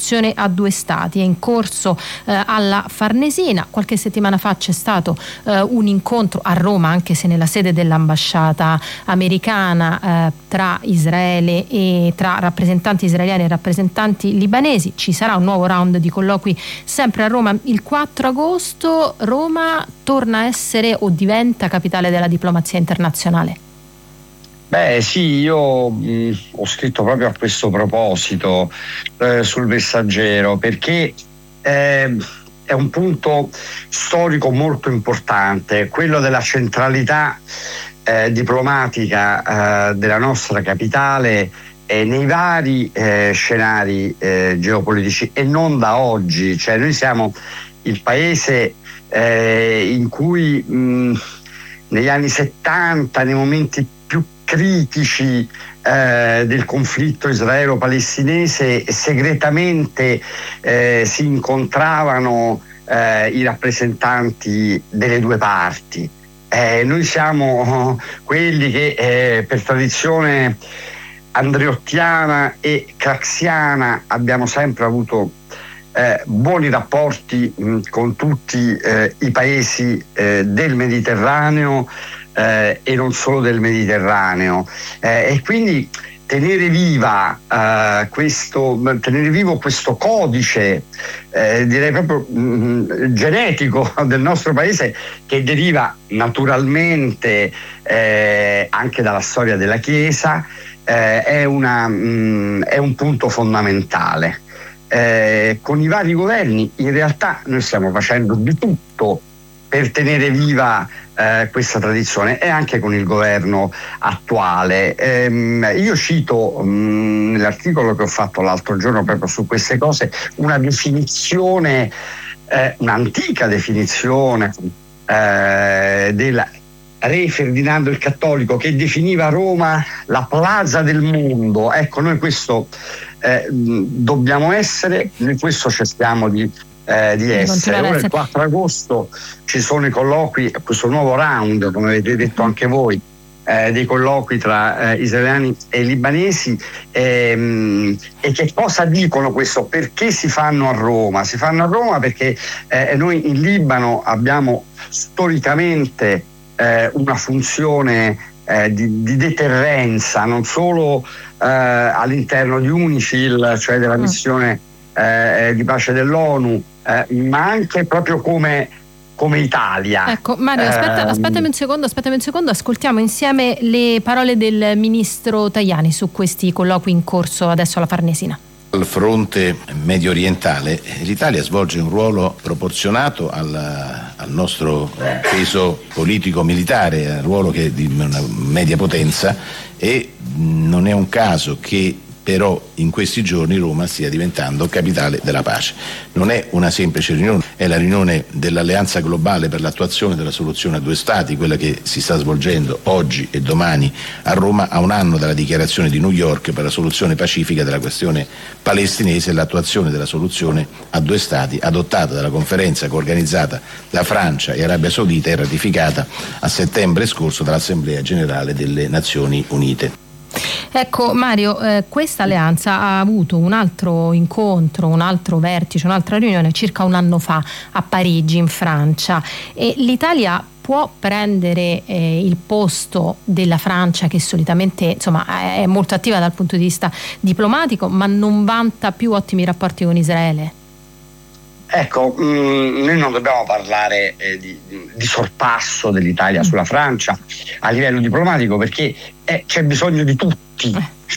soluzione a due stati. È in corso alla Farnesina. Qualche settimana fa c'è stato un incontro a Roma, anche se nella sede dell'ambasciata americana, tra Israele e tra rappresentanti israeliani e rappresentanti libanesi. Ci sarà un nuovo round di colloqui sempre a Roma il 4 agosto. Roma torna a essere o diventa capitale della diplomazia internazionale? Beh sì, io ho scritto proprio a questo proposito sul Messaggero, perché è un punto storico molto importante, quello della centralità diplomatica della nostra capitale nei vari scenari geopolitici, e non da oggi. Cioè, noi siamo il paese in cui negli anni 70, nei momenti più critici del conflitto israelo-palestinese, segretamente si incontravano i rappresentanti delle due parti. Noi siamo quelli che per tradizione andreottiana e craxiana abbiamo sempre avuto buoni rapporti con tutti i paesi del Mediterraneo e non solo del Mediterraneo, e quindi tenere vivo questo codice direi proprio genetico del nostro paese, che deriva naturalmente anche dalla storia della Chiesa, è un punto fondamentale. Con i vari governi in realtà noi stiamo facendo di tutto per tenere viva questa tradizione, e anche con il governo attuale. Io cito nell'articolo che ho fatto l'altro giorno proprio su queste cose una definizione, un'antica definizione del re Ferdinando il Cattolico, che definiva Roma la plaza del mondo. Ecco, noi questo dobbiamo essere, noi questo cerchiamo di essere. Ora il 4 agosto ci sono i colloqui, questo nuovo round, come avete detto anche voi, dei colloqui tra israeliani e libanesi, e che cosa dicono questo? Perché si fanno a Roma? Si fanno a Roma perché noi in Libano abbiamo storicamente una funzione di deterrenza, non solo all'interno di UNIFIL, cioè della missione di pace dell'ONU, ma anche proprio come Italia. Ecco, Mario, aspettami un secondo, ascoltiamo insieme le parole del ministro Tajani su questi colloqui in corso adesso alla Farnesina. Al fronte medio orientale l'Italia svolge un ruolo proporzionato al nostro peso politico-militare, un ruolo che è di una media potenza, e non è un caso che però in questi giorni Roma stia diventando capitale della pace. Non è una semplice riunione, è la riunione dell'Alleanza Globale per l'attuazione della soluzione a due stati, quella che si sta svolgendo oggi e domani a Roma, a un anno dalla dichiarazione di New York per la soluzione pacifica della questione palestinese e l'attuazione della soluzione a due stati, adottata dalla conferenza coorganizzata da Francia e Arabia Saudita e ratificata a settembre scorso dall'Assemblea Generale delle Nazioni Unite. Ecco Mario, questa alleanza ha avuto un altro incontro, un altro vertice, un'altra riunione circa un anno fa a Parigi, in Francia, e l'Italia può prendere il posto della Francia, che solitamente insomma è molto attiva dal punto di vista diplomatico, ma non vanta più ottimi rapporti con Israele? Ecco, noi non dobbiamo parlare di sorpasso dell'Italia sulla Francia a livello diplomatico, perché c'è bisogno di tutti,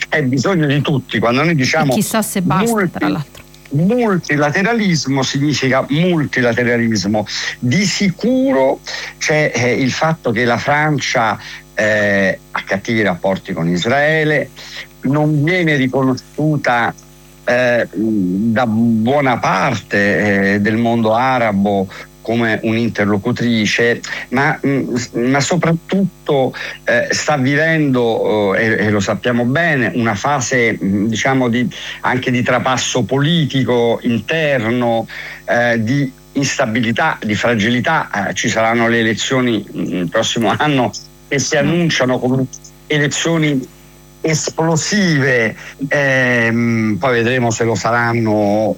quando noi diciamo chissà se basta, tra l'altro. Multilateralismo significa multilateralismo. Di sicuro c'è il fatto che la Francia ha cattivi rapporti con Israele, non viene riconosciuta da buona parte del mondo arabo come un'interlocutrice, ma soprattutto sta vivendo, e lo sappiamo bene, una fase diciamo anche di trapasso politico interno, di instabilità, di fragilità. Ci saranno le elezioni il prossimo anno che si annunciano come elezioni esplosive, poi vedremo se lo saranno